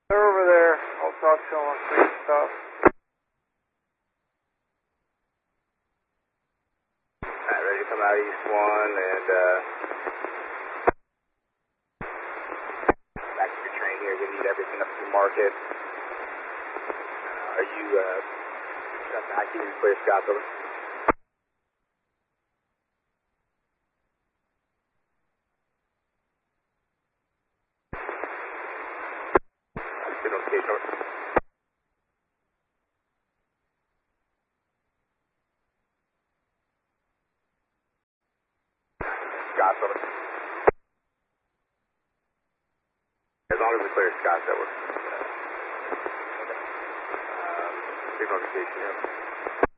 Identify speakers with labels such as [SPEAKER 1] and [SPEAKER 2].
[SPEAKER 1] They're over there. I'll talk to them on street stuff.
[SPEAKER 2] Alright, ready to come out East 1 and back to your train here. We need everything up to the market. Are you shut back here? Clear Scott, over. Notification over. Scott, over. As long as it's clear Scott, that works. Okay. Notification, yeah.